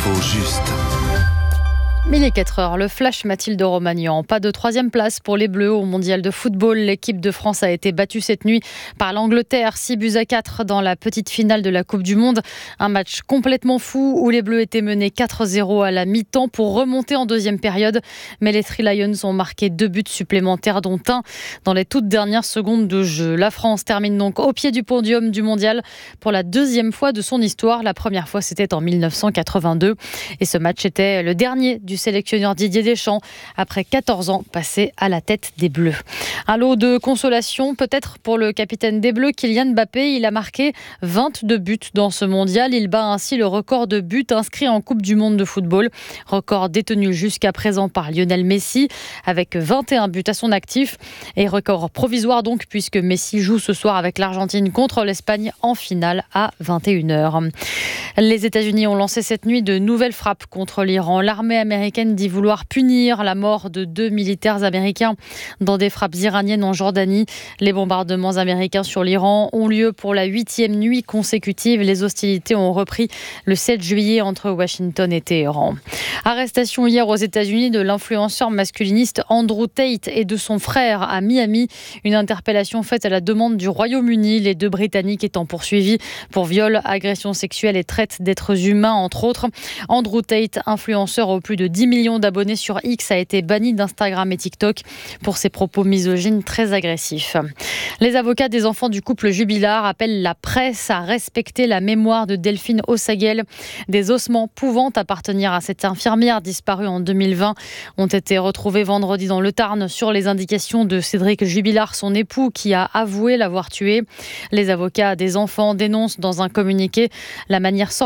L'info juste. Il est 4h, le flash Mathilde Romagnan. Pas de troisième place pour les Bleus au mondial de football. L'équipe de France a été battue cette nuit par l'Angleterre, 6-4 dans la petite finale de la Coupe du Monde. Un match complètement fou où les Bleus étaient menés 4-0 à la mi-temps pour remonter en deuxième période. Mais les Three Lions ont marqué 2 buts supplémentaires, dont un dans les toutes dernières secondes de jeu. La France termine donc au pied du podium du mondial pour la deuxième fois de son histoire. La première fois, c'était en 1982. Et ce match était le dernier du sélectionneur Didier Deschamps après 14 ans passés à la tête des Bleus. Un lot de consolation peut-être pour le capitaine des Bleus, Kylian Mbappé. Il a marqué 22 buts dans ce mondial. Il bat ainsi le record de buts inscrits en Coupe du Monde de football. Record détenu jusqu'à présent par Lionel Messi avec 21 buts à son actif. Et record provisoire donc puisque Messi joue ce soir avec l'Argentine contre l'Espagne en finale à 21h. Les États-Unis ont lancé cette nuit de nouvelles frappes contre l'Iran. L'armée américaine dit vouloir punir la mort de 2 militaires américains dans des frappes iraniennes en Jordanie. Les bombardements américains sur l'Iran ont lieu pour la 8e nuit consécutive. Les hostilités ont repris le 7 juillet entre Washington et Téhéran. Arrestation hier aux États-Unis de l'influenceur masculiniste Andrew Tate et de son frère à Miami. Une interpellation faite à la demande du Royaume-Uni. Les 2 Britanniques étant poursuivis pour viol, agression sexuelle et traite d'êtres humains, entre autres. Andrew Tate, influenceur aux plus de 10 millions d'abonnés sur X, a été banni d'Instagram et TikTok pour ses propos misogynes très agressifs. Les avocats des enfants du couple Jubilard appellent la presse à respecter la mémoire de Delphine Ossagel. Des ossements pouvant appartenir à cette infirmière disparue en 2020 ont été retrouvés vendredi dans le Tarn sur les indications de Cédric Jubilard, son époux, qui a avoué l'avoir tuée. Les avocats des enfants dénoncent dans un communiqué la manière